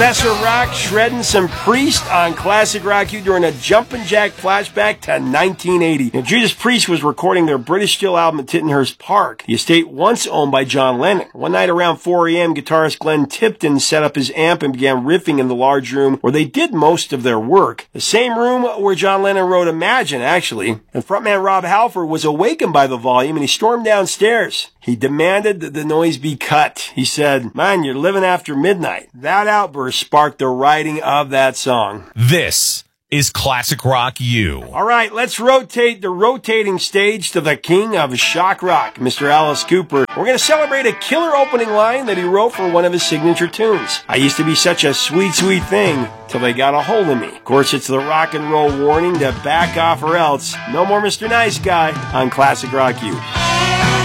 Professor Rock shredding some Priest on Classic Rock U during a Jumpin' Jack flashback to 1980. Now, Judas Priest was recording their British Steel album at Tittenhurst Park, the estate once owned by John Lennon. One night around 4 a.m., guitarist Glenn Tipton set up his amp and began riffing in the large room where they did most of their work. The same room where John Lennon wrote Imagine, actually. And frontman Rob Halford was awakened by the volume and he stormed downstairs. He demanded that the noise be cut. He said, "Man, you're living after midnight." That outburst sparked the writing of that song. This is Classic Rock U. All right, let's rotate the rotating stage to the king of shock rock, Mr. Alice Cooper. We're going to celebrate a killer opening line that he wrote for one of his signature tunes. I used to be such a sweet, sweet thing till they got a hold of me. Of course, it's the rock and roll warning to back off or else. No more Mr. Nice Guy on Classic Rock U.